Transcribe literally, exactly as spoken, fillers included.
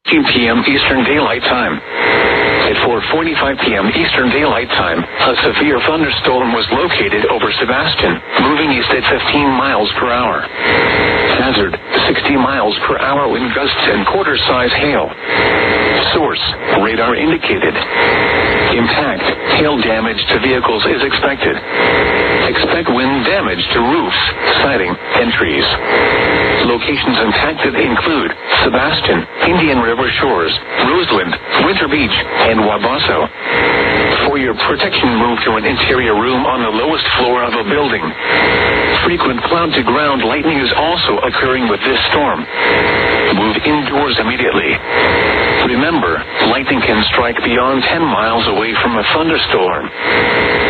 two p.m. Eastern Daylight Time. At four forty-five p.m. Eastern Daylight Time, a severe thunderstorm was located over Sebastian, moving east at fifteen miles per hour. Hazard, sixty miles per hour wind gusts and quarter-size hail. Source, radar indicated. Impact, hail damage to vehicles is expected. Expect wind damage to roofs, siding, and trees. Locations impacted include Sebastian, Indian River Shores, Roseland, Winter Beach, and Wabasso. For your protection, move to an interior room on the lowest floor of a building. Frequent cloud-to-ground lightning is also occurring with this storm. Move indoors immediately. Remember, lightning can strike beyond ten miles away from a thunderstorm.